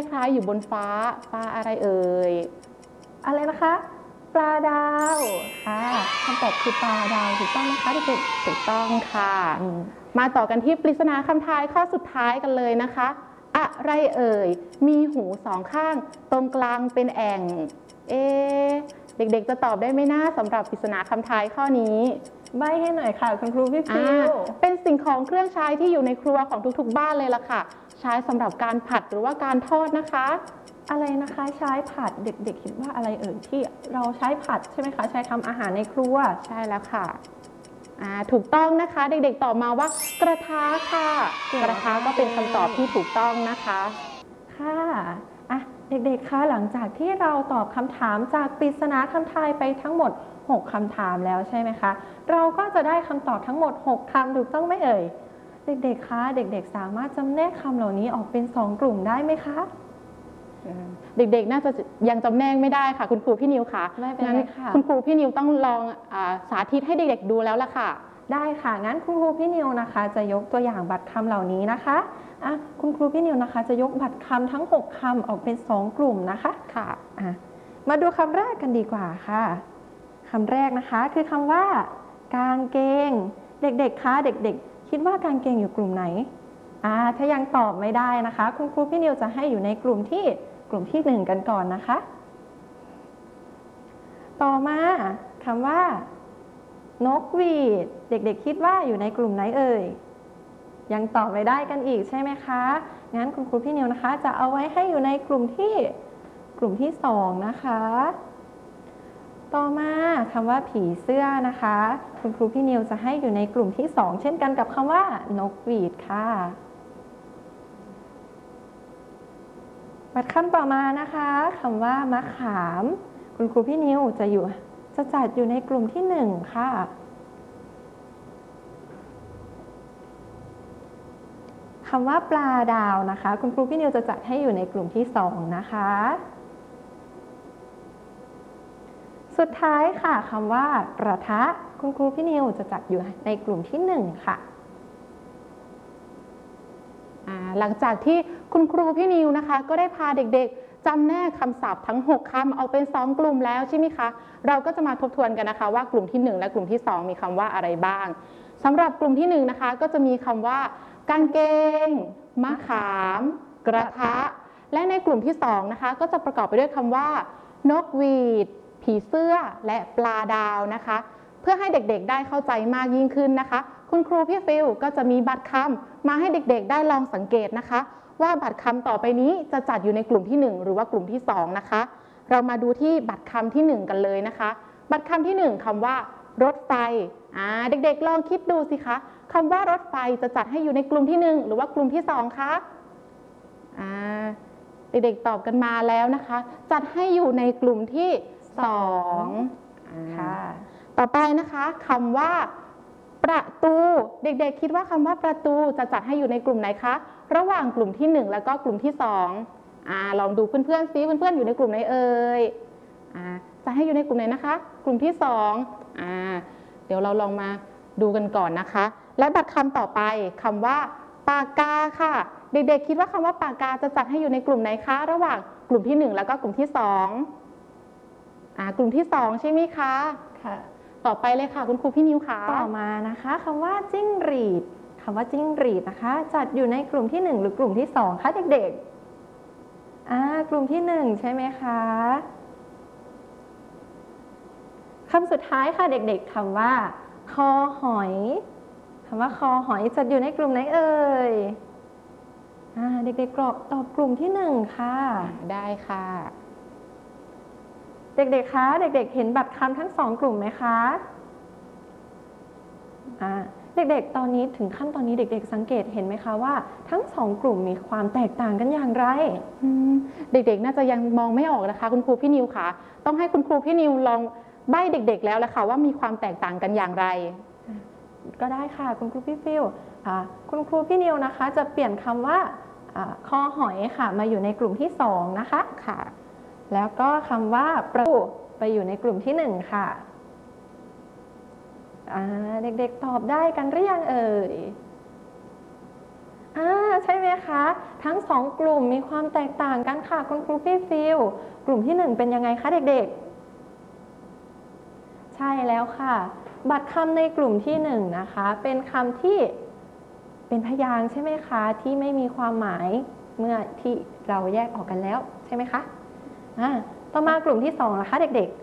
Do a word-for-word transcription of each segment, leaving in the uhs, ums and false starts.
ล้ายๆอยู่บนฟ้าฟ้าอะไรเอ่ยอะไรนะคะปลาดาวค่ะคำตอบคือปลาดาวถูกต้องไหมคะเด็กๆถูกต้องค่ะๆมาต่อกันที่ปริศนาคำทายข้อสุดท้ายกันเลยนะคะอะไรเอ่ยมีหูสองข้างตรงกลางเป็นแอ่งเอ๊เด็กๆจะตอบได้ไหมนะสำหรับปริศนาคำทายข้อนี้ใบ้ให้หน่อยค่ะคุณครูพี่ฟิวเป็นสิ่งของเครื่องใช้ที่อยู่ในครัวของทุกๆบ้านเลยล่ะค่ะใช้สำหรับการผัดหรือว่าการทอดนะคะอะไรนะคะใช้ผัดเด็กๆคิดว่าอะไรเอ่ยที่เราใช้ผัดใช่ไหมคะใช้ทำอาหารในครัวใช่แล้วค่ะถูกต้องนะคะเด็กๆตอบมาว่ากระทะค่ะกระทะก็เป็นคำตอบที่ถูกต้องนะคะค่ะอ่ะเด็กๆคะหลังจากที่เราตอบคำถามจากปริศนาคำทายไปทั้งหมดหกคำถามแล้วใช่ไหมคะเราก็จะได้คำตอบทั้งหมดหกคำถูกต้องไหมเอ่ยเด็กๆคะเด็กๆสามารถจำแนกคำเหล่านี้ออกเป็นสองกลุ่มได้ไหมคะเด็กๆน่าจะยังจำแนกไม่ได้ค่ะคุณครูพี่นิวค่ะไม่เป็นไรค่ะคุณครูพี่นิวต้องลองสาธิตให้เด็กๆดูแล้วล่ะค่ะได้ค่ะงั้นคุณครูพี่นิวนะคะจะยกตัวอย่างบัตรคำเหล่านี้นะคะอ่ะคุณครูพี่นิวนะคะจะยกบัตรคำทั้งหกคำออกเป็นสองกลุ่มนะคะค่ะอ่ะมาดูคำแรกกันดีกว่าค่ะคำแรกนะคะคือคำว่ากางเกงเด็กๆคะเด็กๆคิดว่ากางเกงอยู่กลุ่มไหนอ่าถ้ายังตอบไม่ได้นะคะคุณครูพี่นิวจะให้อยู่ในกลุ่มที่กลุ่มที่หนึ่งกันก่อนนะคะต่อมาคำว่านกหวีดเด็กๆคิดว่าอยู่ในกลุ่มไหนเอ่ยยังตอบไม่ได้กันอีกใช่ไหมคะงั้นคุณครูพี่นิวนะคะจะเอาไว้ให้อยู่ในกลุ่มที่กลุ่มที่สองนะคะต่อมาคำว่าผีเสื้อนะคะคุณครูพี่นิวจะให้อยู่ในกลุ่มที่สองเช่นกันกับคำว่านกหวีดค่ะบัตรคำต่อมานะคะคำว่ามะขามคุณครูพี่นิวจะอยู่จะจัดอยู่ในกลุ่มที่หนึ่งค่ะคำว่าปลาดาวนะคะคุณครูพี่นิวจะจัดให้อยู่ในกลุ่มที่สองนะคะสุดท้ายค่ะคำว่ากระทะคุณครูพี่นิวจะจัดอยู่ในกลุ่มที่หนึ่งค่ะหลังจากที่คุณครูพี่นิวนะคะก็ได้พาเด็กๆจำแนกคำศัพท์ทั้งหกคำเอาเป็นสองกลุ่มแล้วใช่ไหมคะเราก็จะมาทบทวนกันนะคะว่ากลุ่มที่หนึ่งและกลุ่มที่สองมีคำว่าอะไรบ้างสำหรับกลุ่มที่หนึ่งนะคะก็จะมีคำว่ากางเกงมะขามกระทะและในกลุ่มที่สองนะคะก็จะประกอบไปด้วยคำว่านกหวีดผีเสื้อและปลาดาวนะคะเพื่อให้เด็กๆได้เข้าใจมากยิ่งขึ้นนะคะคุณครูพี่ฟิลก็จะมีบัตรคำมาให้เด็กๆได้ลองสังเกตนะคะว่าบัตรคำต่อไปนี้จะจัดอยู่ในกลุ่มที่หนึ่งหรือว่ากลุ่มที่สองนะคะเรามาดูที่บัตรคำที่หนึ่งกันเลยนะคะบัตรคำที่หนึ่งคำว่ารถไฟอ่าเด็กๆลองคิดดูสิคะคำว่ารถไฟจะจัดให้อยู่ในกลุ่มที่หนึ่งหรือว่ากลุ่มที่สองคะอ่าเด็กๆตอบกันมาแล้วนะคะจัดให้อยู่ในกลุ่มที่สองค่ะต่อไปนะคะคำว่าประตูเด็กๆคิดว่าคำว่าประตูจะจัดให้อยู่ในกลุ่มไหนคะระหว่างกลุ่มที่หนึ่งแล้วก็กลุ่มที่สองอ่าลองดูเพื่อนๆซิเพื่อนๆอยู่ในกลุ่มไหนเอ่ยอ่าจะให้อยู่ในกลุ่มไหนนะคะกลุ่มที่สองอ่าเดี๋ยวเราลองมาดูกันก่อนนะคะและบัตรคำต่อไปคำว่าปากกาค่ะเด็กๆคิดว่าคำว่าปากกาจะจัดให้อยู่ในกลุ่มไหนคะระหว่างกลุ่มที่หนึ่งแล้วก็กลุ่มที่สองอ่ากลุ่มที่สองใช่ไหมคะค่ะต่อไปเลยค่ะคุณครูพี่นิวค่ะต่อมานะคะคำว่าจิ้งหรีดคำว่าจิ้งหรีดนะคะจัดอยู่ในกลุ่มที่หนึ่งหรือกลุ่มที่สองคะเด็กๆอ่ากลุ่มที่หนึ่งใช่ไหมคะคำสุดท้ายค่ะเด็กๆคำว่าคอหอยคำว่าคอหอยจัดอยู่ในกลุ่มไหนเอ่ยอ่าเด็กๆกรอบตอบกลุ่มที่หนึ่งค่ะได้ค่ะเด็กๆคะเด็กๆเห็นบัตรคำทั้งสองกลุ่มไหมคะอ่าเด็กๆตอนนี้ถึงขั้นตอนนี้เด็กๆสังเกตเห็นไหมคะว่าทั้งสองกลุ่มมีความแตกต่างกันอย่างไรเด็กๆน่าจะยังมองไม่ออกนะคะคุณครูพี่นิวค่ะต้องให้คุณครูพี่นิวลองใบ้เด็กๆแล้วแหละค่ะว่ามีความแตกต่างกันอย่างไรก็ได้ค่ะคุณครูพี่ฟิวคุณครูพี่นิวนะคะจะเปลี่ยนคำว่าคอหอยค่ะมาอยู่ในกลุ่มที่สองนะคะค่ะแล้วก็คำว่าประตูไปอยู่ในกลุ่มที่หนึ่งค่ะเด็กๆตอบได้กันหรือยังเอ่ยอ่าใช่ไหมคะทั้งสองกลุ่มมีความแตกต่างกันค่ะคุณครูพี่ฟิลกลุ่มที่หนึ่งเป็นยังไงคะเด็กๆใช่แล้วค่ะบัตรคำในกลุ่มที่หนึ่งนะคะเป็นคำที่เป็นพยางค์ใช่ไหมคะที่ไม่มีความหมายเมื่อที่เราแยกออกกันแล้วใช่ไหมคะอ่าต่อมากลุ่มที่สองนะคะเด็ก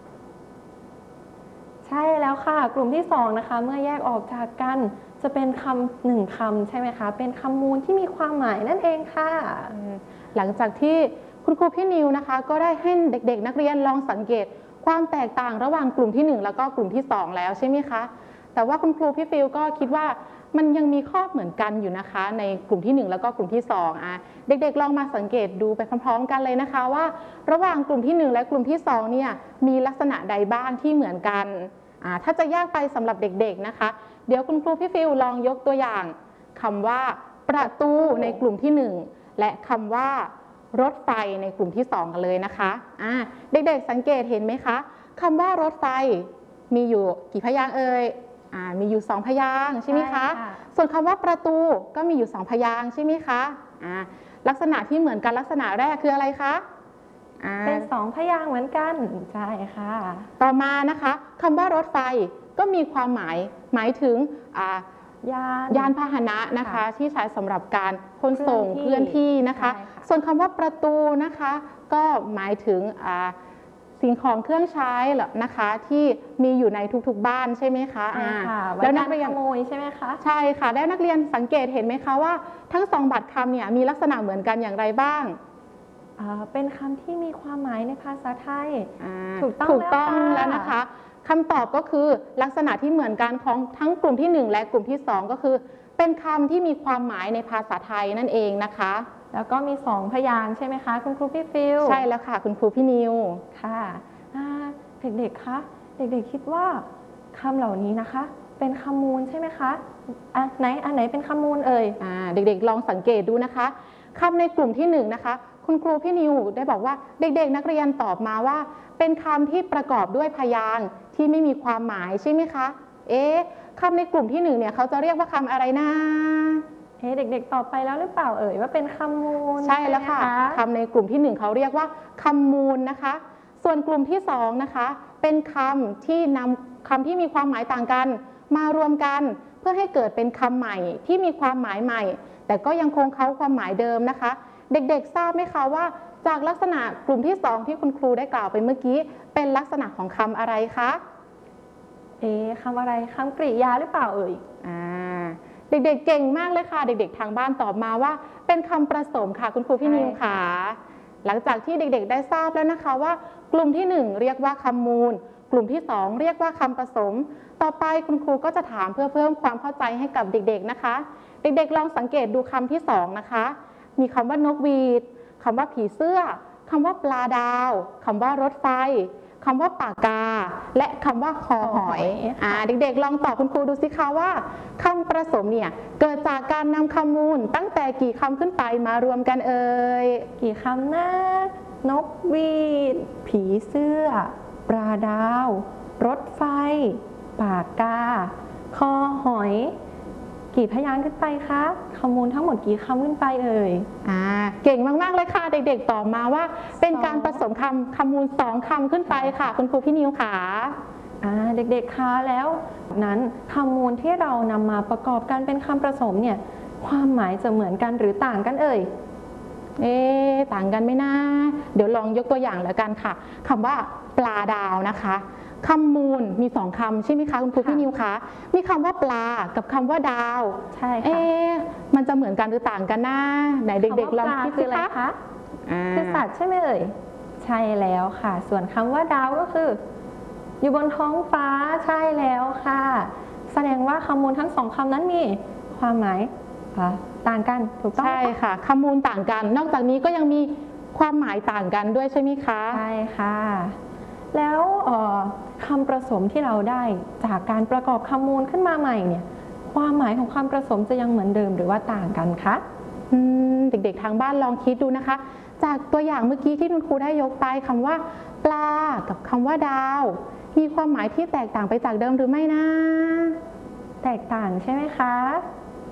ๆใช่แล้วค่ะกลุ่มที่สองนะคะเมื่อแยกออกจากกันจะเป็นคำหนึ่งคำใช่ไหมคะเป็นคำมูลที่มีความหมายนั่นเองค่ะหลังจากที่คุณครูพี่นิวนะคะก็ได้ให้เด็กๆนักเรียนลองสังเกตความแตกต่างระหว่างกลุ่มที่หนึ่งแล้วก็กลุ่มที่สองแล้วใช่ไหมคะแต่ว่าคุณครูพี่ฟิลก็คิดว่ามันยังมีข้อเหมือนกันอยู่นะคะในกลุ่มที่หนึ่งแล้วก็กลุ่มที่สองอ่ะเด็กๆลองมาสังเกตดูไปพร้อมๆกันเลยนะคะว่าระหว่างกลุ่มที่หนึ่งและกลุ่มที่สองเนี่ยมีลักษณะใดบ้างที่เหมือนกันอ่าถ้าจะยากไปสำหรับเด็กๆนะคะเดี๋ยวคุณครูพี่ฟิลลองยกตัวอย่างคำว่าประตูในกลุ่มที่หนึ่งและคำว่ารถไฟในกลุ่มที่สองกันเลยนะคะอ่าเด็กๆสังเกตเห็นไหมคะคำว่ารถไฟมีอยู่กี่พยางค์เอ่ยอ่ามีอยู่สองพยางค์ใช่ไหมคะส่วนคำว่าประตูก็มีอยู่สองพยางค์ใช่ไหมคะอ่าลักษณะที่เหมือนกันลักษณะแรกคืออะไรคะเป็นสองพยางค์เหมือนกันใช่ค่ะต่อมานะคะคำว่ารถไฟก็มีความหมายหมายถึงยานยานพาหนะนะคะที่ใช้สำหรับการขนส่งเคลื่อนที่นะคะส่วนคำว่าประตูนะคะก็หมายถึงสิ่งของเครื่องใช้นะคะที่มีอยู่ในทุกๆบ้านใช่ไหมคะใช่ค่ะแล้วนักเรียนขโมยใช่ไหมคะใช่ค่ะแล้วนักเรียนสังเกตเห็นไหมคะว่าทั้งสองบัตรคำเนี่ยมีลักษณะเหมือนกันอย่างไรบ้างเป็นคำที่มีความหมายในภาษาไทยถูกต้องถูกต้องแล้วนะคะคำตอบก็คือลักษณะที่เหมือนกันของทั้งกลุ่มที่หนึ่งและกลุ่มที่สองก็คือเป็นคำที่มีความหมายในภาษาไทยนั่นเองนะคะแล้วก็มีสองพยางค์ใช่ไหมคะคุณครูพี่ฟิลใช่แล้วค่ะคุณครูพี่นิวค่ะเด็กๆคะเด็กๆคิดว่าคำเหล่านี้นะคะเป็นคำมูลใช่ไหมคะอ่ะไหนอันไหนเป็นคำมูลเอ่ยอ่าเด็กๆลองสังเกตดูนะคะคำในกลุ่มที่หนึ่งนะคะคุณครูพี่นิวได้บอกว่าเด็กๆนักเรียนตอบมาว่าเป็นคำที่ประกอบด้วยพยางค์ที่ไม่มีความหมายใช่ไหมคะเอ๊ะคำในกลุ่มที่หนึ่งเนี่ยเขาจะเรียกว่าคำอะไรนะเอ๊ะเด็กๆตอบไปแล้วหรือเปล่าเอ่ยว่าเป็นคำมูลใช่แล้วค่ะคำในกลุ่มที่หนึ่งเขาเรียกว่าคำมูลนะคะส่วนกลุ่มที่สองนะคะเป็นคำที่นำคำที่มีความหมายต่างกันมารวมกันเพื่อให้เกิดเป็นคำใหม่ที่มีความหมายใหม่แต่ก็ยังคงเขาความหมายเดิมนะคะเด็กๆทราบไหมคะว่าจากลักษณะกลุ่มที่สองที่คุณครูได้กล่าวไปเมื่อกี้เป็นลักษณะของคำอะไรคะเอ๊ะคำอะไรคำกริยาหรือเปล่าเอ่ยอ่าเด็กๆเก่งมากเลยค่ะเด็กๆทางบ้านตอบมาว่าเป็นคำประสมค่ะคุณครูพี่นิวค่ะหลังจากที่เด็กๆได้ทราบแล้วนะคะว่ากลุ่มที่หนึ่งเรียกว่าคำมูลกลุ่มที่สองเรียกว่าคำผสมต่อไปคุณครูก็จะถามเพื่อเพิ่มความเข้าใจให้กับเด็กๆนะคะเด็กๆลองสังเกตดูคำที่สองนะคะมีคำว่านกหวีดคำว่าผีเสื้อคำว่าปลาดาวคำว่ารถไฟคำว่าปากกาและคำว่าคอหอยอ่าเด็กๆลองตอบคุณครูดูสิคะว่าคำผสมเนี่ยเกิดจากการนำคำมูลตั้งแต่กี่คำขึ้นไปมารวมกันเอ่ยกี่คำนะนกหวีดผีเสื้อปลาดาวรถไฟปากกาคอหอยกี่พยางค์ขึ้นไปคะคำมูลทั้งหมดกี่คำขึ้นไปเอ่ยอ่าเก่งมากๆเลยค่ะเด็กๆตอบมาว่าเป็นการผสมคำคำมูลสองคำขึ้นไปค่ะคุณครูพี่นิวค่ะอ่าเด็กๆคะแล้วนั้นคำมูลที่เรานำมาประกอบกันเป็นคำผสมเนี่ยความหมายจะเหมือนกันหรือต่างกันเอ่ยเอ๊ะต่างกันไหมนะเดี๋ยวลองยกตัวอย่างแล้วกันค่ะคำว่าปลาดาวนะคะคำมูลมีสองคำใช่ไหมคะคุณครูพี่นิวคะมีคำว่าปลากับคำว่าดาวใช่ค่ะเอ๊ะมันจะเหมือนกันหรือต่างกันนะไหนเด็กๆลองคิดสิคะคือสัตว์ใช่ไหมเอ่ยใช่แล้วค่ะส่วนคำว่าดาวก็คืออยู่บนท้องฟ้าใช่แล้วค่ะแสดงว่าคำมูลทั้งสองคำนั้นมีความหมายต่างกันถูกต้องใช่ค่ะคำมูลต่างกันนอกจากนี้ก็ยังมีความหมายต่างกันด้วยใช่ไหมคะใช่ค่ะแล้วคำผสมที่เราได้จากการประกอบคำมูลขึ้นมาใหม่เนี่ยความหมายของคำผสมจะยังเหมือนเดิมหรือว่าต่างกันคะเด็กๆทางบ้านลองคิดดูนะคะจากตัวอย่างเมื่อกี้ที่คุณครูได้ยกไปคำว่าปลากับคำว่าดาวมีความหมายที่แตกต่างไปจากเดิมหรือไม่นะแตกต่างใช่ไหมคะ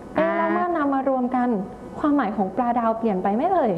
เอ๊ะแล้วเมื่อนำมารวมกันความหมายของปลาดาวเปลี่ยนไปไหมเอ่ย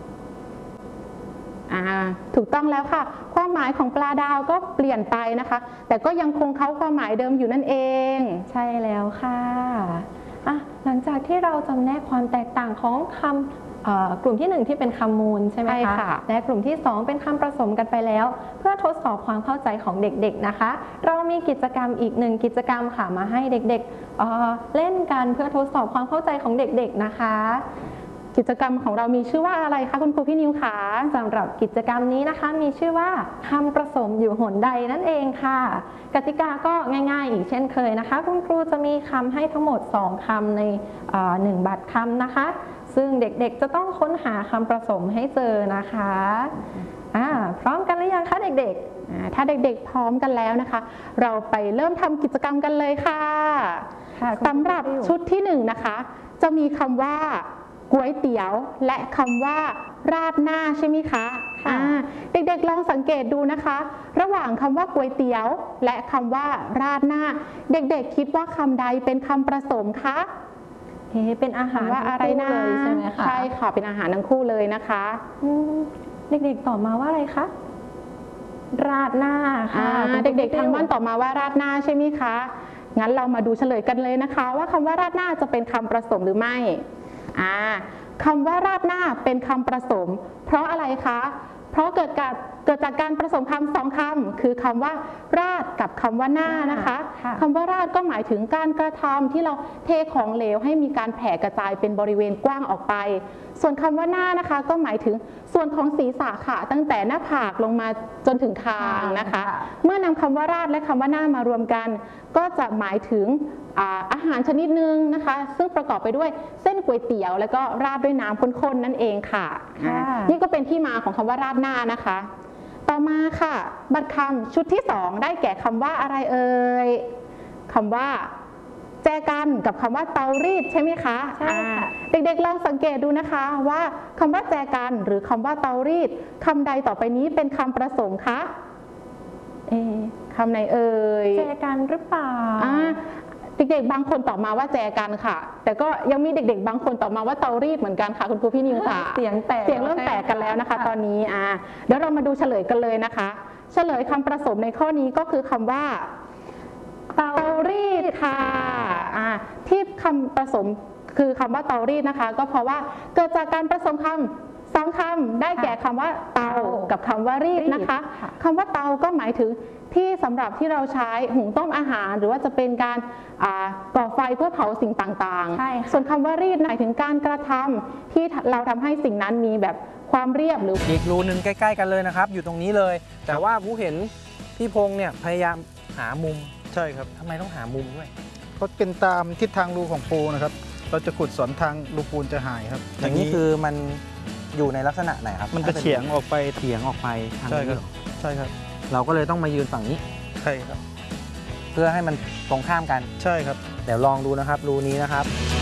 อ่าถูกต้องแล้วค่ะความหมายของปลาดาวก็เปลี่ยนไปนะคะแต่ก็ยังคงเขาความหมายเดิมอยู่นั่นเองใช่แล้วค่ะอ่ะหลังจากที่เราจำแนกความแตกต่างของคำกลุ่มที่หนึ่งที่เป็นคำมูลใช่ไหมคะ และกลุ่มที่สองเป็นคำผสมกันไปแล้วเพื่อทดสอบความเข้าใจของเด็กๆนะคะเรามีกิจกรรมอีกหนึ่งกิจกรรมค่ะมาให้เด็กๆ เอ่อ เล่นกันเพื่อทดสอบความเข้าใจของเด็กๆนะคะกิจกรรมของเรามีชื่อว่าอะไรคะคุณครูพี่นิวคะสำหรับกิจกรรมนี้นะคะมีชื่อว่าคำผสมอยู่หนใดนั่นเองค่ะกติกาก็ง่ายๆอีกเช่นเคยนะคะคุณครูจะมีคำให้ทั้งหมดสองคำในหนึ่งบัตรคำนะคะซึ่งเด็กๆจะต้องค้นหาคำผสมให้เจอนะคะอ่าพร้อมกันหรือยังคะเด็กๆถ้าเด็กๆพร้อมกันแล้วนะคะเราไปเริ่มทำกิจกรรมกันเลยค่ะสำหรับชุดที่หนึ่งนะคะจะมีคำว่าก๋วยเตี๋ยวและคำว่าราดหน้าใช่ไหมคะเด็กๆลองสังเกตดูนะคะระหว่างคำว่าก๋วยเตี๋ยวและคำว่าราดหน้าเด็กๆคิดว่าคำใดเป็นคำผสมคะเฮ้เป็นอาหารว่าอะไรนะใช่ไหมคะใช่ค่ะเป็นอาหารทั้งคู่เลยนะคะเด็กๆตอบมาว่าอะไรคะราดหน้าค่ะเด็กๆทางบ้านตอบมาว่าราดหน้าใช่ไหมคะงั้นเรามาดูเฉลยกันเลยนะคะว่าคำว่าราดหน้าจะเป็นคำผสมหรือไม่คำว่าราดหน้าเป็นคำผสมเพราะอะไรคะเพราะเกิดจากเกิดจากการผสมคำสองคำคือคำว่าราดกับคำว่าหน้านะคะคำว่าราดก็หมายถึงการกระทำที่เราเทของเหลวให้มีการแผ่กระจายเป็นบริเวณกว้างออกไปส่วนคำว่าหน้านะคะก็หมายถึงส่วนของศีรษะค่ะตั้งแต่หน้าผากลงมาจนถึงคางนะคะเมื่อนำคำว่าราดและคำว่าหน้ามารวมกันก็จะหมายถึงอาหารชนิดหนึ่งนะคะซึ่งประกอบไปด้วยเส้นก๋วยเตี๋ยวแล้วก็ราดด้วยน้ำข้นๆนั่นเองค่ะนี่ก็เป็นที่มาของคำว่าราดหน้านะคะต่อมาค่ะบัตรคำชุดที่สองได้แก่คำว่าอะไรเอ่ยคำว่าแจกันกับคำว่าเตารีดใช่ไหมคะใช่ค่ะเด็กๆลองสังเกตดูนะคะว่าคำว่าแจกันหรือคำว่าเตารีดคำใดต่อไปนี้เป็นคำผสมคะเอคำไหนเอ่ยแจกันหรือเปล่าเด็กๆบางคนตอบมาว่าแจกันค่ะแต่ก็ยังมีเด็กๆบางคนตอบมาว่าเตารีดเหมือนกันค่ะคุณครูพี่นิวค่ะเสียงแตกเสียงเริ่มแตกกันแล้วนะคะตอนนี้อ่าเดี๋ยวเรามาดูเฉลยกันเลยนะคะเฉลยคำผสมในข้อนี้ก็คือคำว่าเตารีดค่ะอ่าที่คำผสมคือคำว่าเตารีดนะคะก็เพราะว่าเกิดจากการผสมคำสองคำได้แก่คำว่าเตากับคำว่ารีดนะคะคำว่าเตาก็หมายถึงที่สำหรับที่เราใช้หุงต้มอาหารหรือว่าจะเป็นการก่อไฟเพื่อเผาสิ่งต่างๆส่วนคำว่ารีดหมายถึงการกระทำที่เราทำให้สิ่งนั้นมีแบบความเรียบหรืออีกรูนึงใกล้ๆกันเลยนะครับอยู่ตรงนี้เลยแต่ว่าผู้เห็นพี่พงษ์เนี่ยพยายามหามุมใช่ครับทำไมต้องหามุมด้วยก็เป็นตามทิศทางรูของปูนะครับเราจะขุดสวนทางรูปูนจะหายครับอย่างนี้คือมันอยู่ในลักษณะไหนครับมันจะเฉียงออกไปเฉียงออกไปทางนี้ใช่ครับเราก็เลยต้องมายืนฝั่งนี้ใช่ครับเพื่อให้มันตรงข้ามกันใช่ครับเดี๋ยวลองดูนะครับรูนี้นะครับ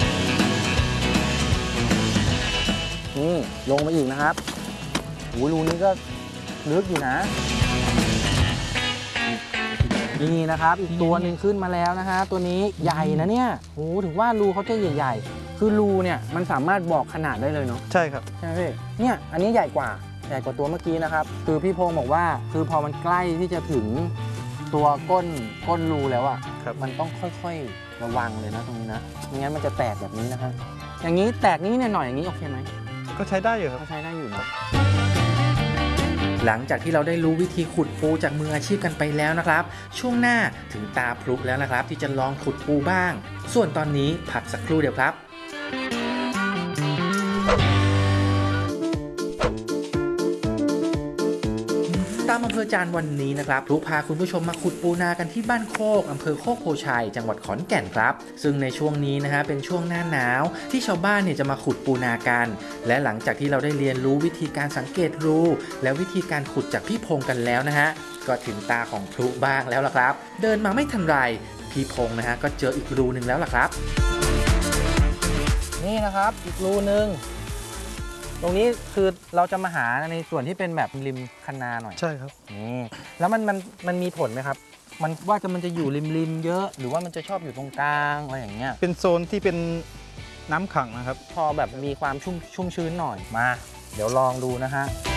นี่ลงมาอีกนะครับโอ้รูนี้ก็ลึกอยู่นะนี่นะครับอีกตัวหนึ่งขึ้นมาแล้วนะฮะตัวนี้ใหญ่นะเนี่ยโอ้ถึงว่ารูเขาจะใหญ่ๆคือรูเนี่ยมันสามารถบอกขนาดได้เลยเนาะใช่ครับใช่ไหมเนี่ยอันนี้ใหญ่กว่าใหญ่กว่าตัวเมื่อกี้นะครับคือพี่พงษ์บอกว่าคือพอมันใกล้ที่จะถึงตัวก้นก้นรูแล้วอ่ะมันต้องค่อยๆระวังเลยนะตรงนี้นะไม่งั้นมันจะแตกแบบนี้นะฮะอย่างนี้แตกนี้หน่อยๆอย่างนี้โอเคไหมก็ใช้ได้อยู่ครับก็ใช้ได้อยู่นะหลังจากที่เราได้รู้วิธีขุดปูจากมืออาชีพกันไปแล้วนะครับช่วงหน้าถึงตาพลุแล้วนะครับที่จะลองขุดปูบ้างส่วนตอนนี้พักสักครู่เดียวครับตามอำเภอจานวันนี้นะครับพลุพาคุณผู้ชมมาขุดปูนากันที่บ้านโคกอำเภอโคกโพชัยจังหวัดขอนแก่นครับซึ่งในช่วงนี้นะฮะเป็นช่วงหน้าหนาวที่ชาวบ้านเนี่ยจะมาขุดปูนากันและหลังจากที่เราได้เรียนรู้วิธีการสังเกตรูและวิธีการขุดจากพี่พงษ์กันแล้วนะฮะก็ถึงตาของพลุบ้างแล้วล่ะครับเดินมาไม่ทันไรพี่พงษ์นะฮะก็เจออีกรูนึงแล้วล่ะครับนี่นะครับอีกรูนึงตรงนี้คือเราจะมาหาในส่วนที่เป็นแบบริมคันนาหน่อยใช่ครับนี่แล้วมันมันมันมีผลไหมครับมันว่าจะมันจะอยู่ริมริมเยอะหรือว่ามันจะชอบอยู่ตรงกลางอะไรอย่างเงี้ยเป็นโซนที่เป็นน้ำขังนะครับพอแบบมีความชุ่มชุ่มชื้นหน่อยมา เดี๋ยวลองดูนะฮะ